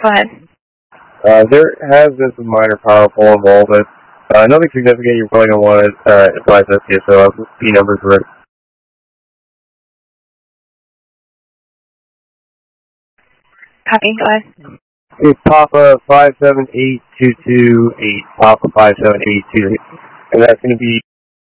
Go ahead. There has been some minor power pull involved, but nothing significant. You're probably going to want to advise SPSO. P numbers were Copy. Go ahead. it's Papa 578228, Papa 578228, and that's going to be